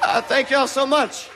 Thank y'all so much.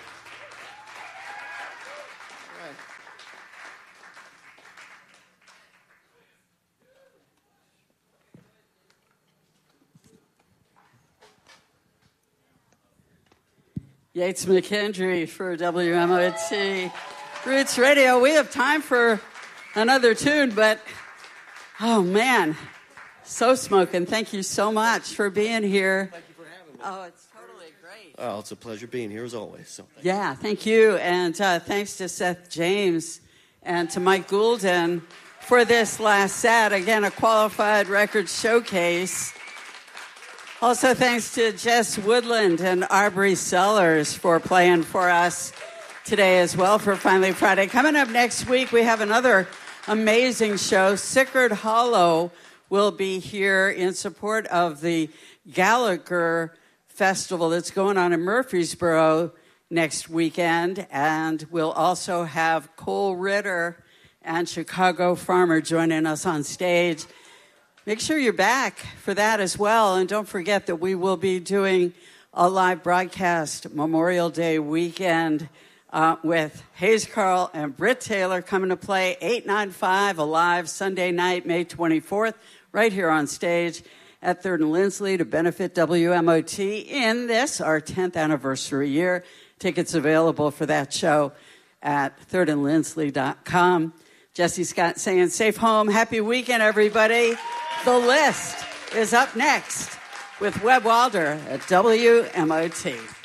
Yates McKendry for WMOT Roots Radio. We have time for another tune, but oh man, so smoking. Thank you so much for being here. Thank you for having me. Oh, it's totally great. Oh, it's a pleasure being here as always. So thank you. And thanks to Seth James and to Mike Goulden for this last set. Again, a qualified record showcase. Also, thanks to Jess Woodland and Aubrey Sellers for playing for us today as well for Finally Friday. Coming up next week, we have another amazing show. Sickard Hollow will be here in support of the Gallagher Festival that's going on in Murfreesboro next weekend. And we'll also have Cole Ritter and Chicago Farmer joining us on stage. Make sure you're back for that as well. And don't forget that we will be doing a live broadcast Memorial Day weekend with Hayes Carl and Britt Taylor coming to play 895 Alive Sunday night, May 24th, right here on stage at 3rd and Lindsley to benefit WMOT in this, our 10th anniversary year. Tickets available for that show at 3rdandlindsley.com. Jesse Scott saying safe home. Happy weekend, everybody. The List is up next with Webb Walder at WMOT.